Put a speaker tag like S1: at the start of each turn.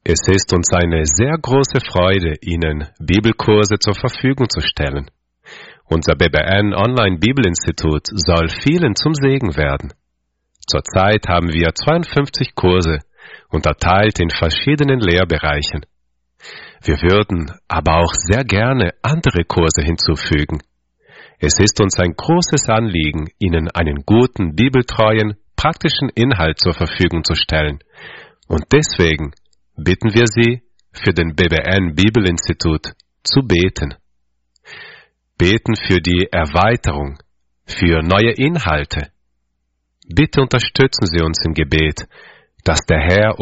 S1: Es ist uns eine sehr große Freude, Ihnen Bibelkurse zur Verfügung zu stellen. Unser BBN Online Bibelinstitut soll vielen zum Segen werden. Zurzeit haben wir 52 Kurse, unterteilt in verschiedenen Lehrbereichen. Wir würden aber auch sehr gerne andere Kurse hinzufügen. Es ist uns ein großes Anliegen, Ihnen einen guten, bibeltreuen, praktischen Inhalt zur Verfügung zu stellen. Und deswegen bitten wir Sie, für den BBN Bibelinstitut zu beten. Beten für die Erweiterung, für neue Inhalte. Bitte unterstützen Sie uns im Gebet, dass der Herr